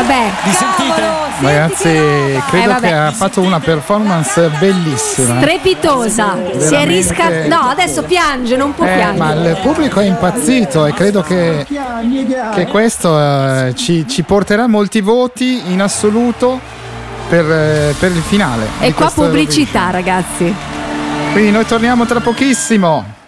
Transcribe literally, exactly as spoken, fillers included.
vabbè. Vi sentite? Ragazzi, credo Eh, vabbè. che ha fatto una performance bellissima. Strepitosa. Si è Veramente. riscattata. No, adesso piange, non può Eh, piangere. ma il pubblico è impazzito e credo che, che questo eh, ci, ci porterà molti voti in assoluto per, eh, per il finale. E di qua questo pubblicità, Eurovision. ragazzi. Quindi noi torniamo tra pochissimo.